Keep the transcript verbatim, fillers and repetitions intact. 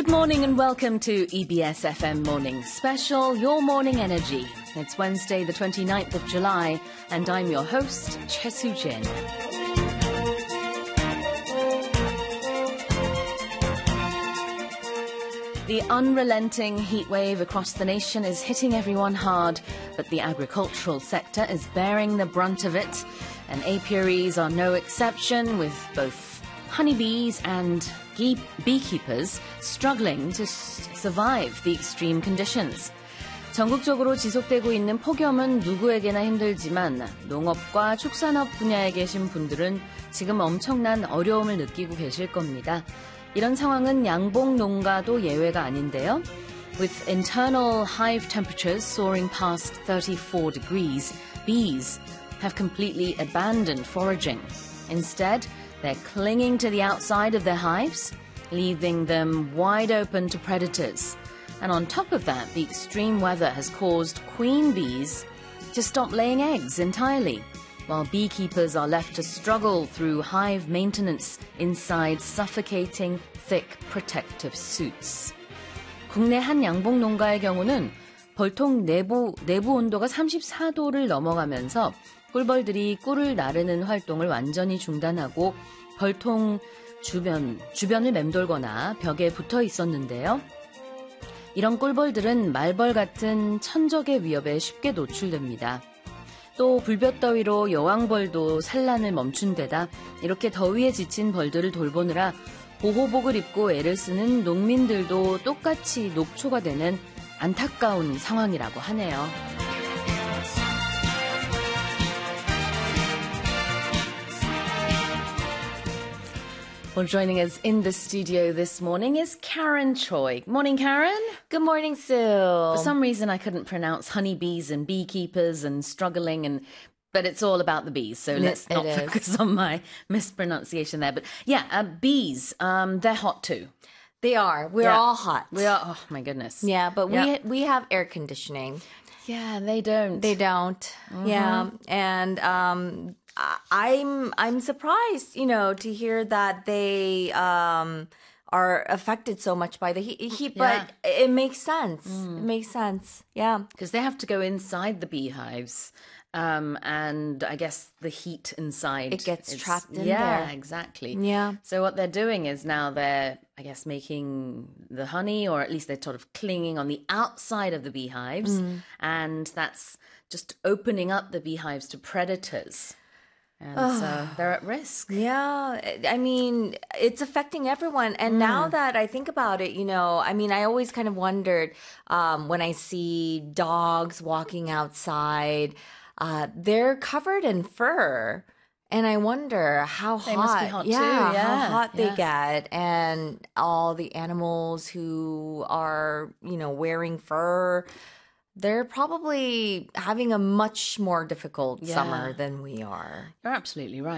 morning and welcome to E B S F M Morning Special, Your Morning Energy. It's Wednesday, the twenty-ninth of July, and I'm your host, Choi Soo-jin. The unrelenting heat wave across the nation is hitting everyone hard, but the agricultural sector is bearing the brunt of it, and apiaries are no exception, with both honeybees and beekeepers struggling to survive the extreme conditions. 전국적으로 지속되고 있는 폭염은 누구에게나 힘들지만 농업과 축산업 분야에 계신 분들은 지금 엄청난 어려움을 느끼고 계실 겁니다. 이런 상황은 양봉 농가도 예외가 아닌데요. With internal hive temperatures soaring past thirty-four degrees, bees have completely abandoned foraging. Instead, they're clinging to the outside of their hives, leaving them wide open to predators. And on top of that, the extreme weather has caused queen bees to stop laying eggs entirely, while beekeepers are left to struggle through hive maintenance inside suffocating, thick protective suits. 국내 한 양봉 농가의 경우는 벌통 내부, 내부 온도가 삼십사 도를 넘어가면서 꿀벌들이 꿀을 나르는 활동을 완전히 중단하고 벌통 주변, 주변을 맴돌거나 벽에 붙어 있었는데요. 이런 꿀벌들은 말벌 같은 천적의 위협에 쉽게 노출됩니다. 또 불볕더위로 여왕벌도 산란을 멈춘 데다 이렇게 더위에 지친 벌들을 돌보느라 보호복을 입고 애를 쓰는 농민들도 똑같이 녹초가 되는 안타까운 상황이라고 하네요. Well, joining us in the studio this morning is Karen Choi. Morning, Karen. Good morning, Sue. For some reason, I couldn't pronounce honeybees and beekeepers and struggling, and but it's all about the bees. So let's it not is. focus on my mispronunciation there. But yeah, uh, bees, um, they're hot too. They are. We're Yeah. all hot. We are. Oh my goodness. Yeah, but Yeah. we we have air conditioning. Yeah, they don't. They don't. Yeah, and um, I- I'm I'm surprised, you know, to hear that they um are affected so much by the heat. heat but it makes sense. It makes sense. Yeah. Because they have to go inside the beehives. Um, and I guess the heat inside. It gets is- trapped in yeah, there. exactly. Yeah. So what they're doing is now they're, I guess, making the honey, or at least they're sort of clinging on the outside of the beehives. And that's just opening up the beehives to predators. And so they're at risk. Yeah, I mean, it's affecting everyone. And now that I think about it, you know, I mean, I always kind of wondered um, when I see dogs walking outside, uh, they're covered in fur. And I wonder how They hot, must be hot too, yeah, yeah, how hot they yeah. get, and all the animals who are, you know, wearing fur. They're probably having a much more difficult Yeah. summer than we are. You're absolutely right.